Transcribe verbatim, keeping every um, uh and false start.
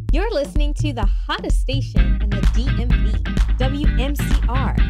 You're listening to the hottest station in the D M V, W M C R